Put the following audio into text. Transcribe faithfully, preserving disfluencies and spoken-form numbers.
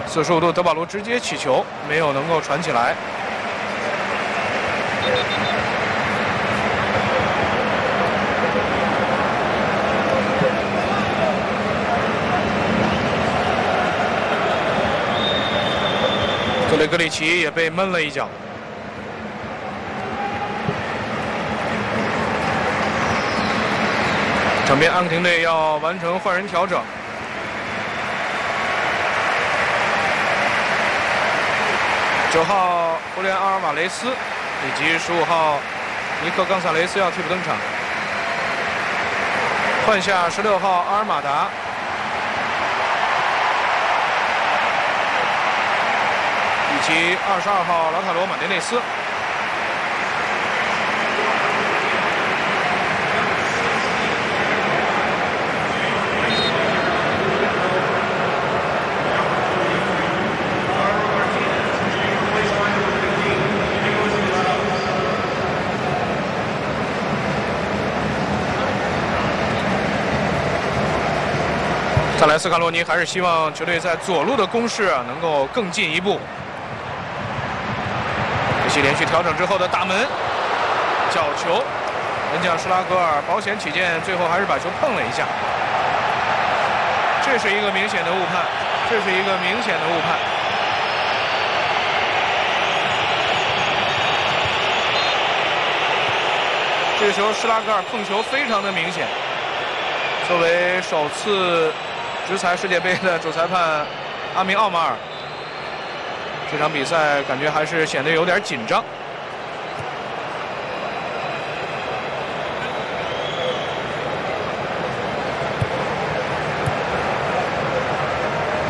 四十五度，德保罗直接起球，没有能够传起来。格雷格里奇也被闷了一脚。场边阿根廷队要完成换人调整。九号胡连阿尔瓦雷斯以及十五号尼克冈萨雷斯要替补登场，换下十六号阿尔马达。 以及二十二号劳塔罗马内内斯。看来斯卡洛尼还是希望球队在左路的攻势啊能够更进一步。 这些连续调整之后的大门角球，门将施拉格尔保险起见，最后还是把球碰了一下。这是一个明显的误判，这是一个明显的误判。这个时候施拉格尔碰球非常的明显。作为首次执裁世界杯的主裁判阿明奥马尔。 这场比赛感觉还是显得有点紧张。